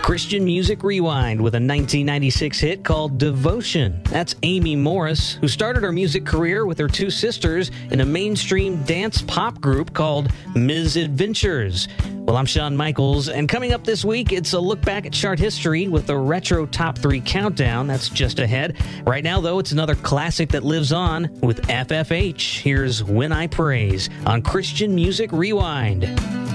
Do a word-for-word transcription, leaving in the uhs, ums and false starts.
Christian Music Rewind with a nineteen ninety-six hit called Devotion. That's Amy Morris, who started her music career with her two sisters in a mainstream dance pop group called Miz Adventures. Well, I'm Shawn Michaels, and coming up this week, it's a look back at chart history with the Retro Top three Countdown. That's just ahead. Right now, though, it's another classic that lives on with F F H. Here's When I Praise on Christian Music Rewind.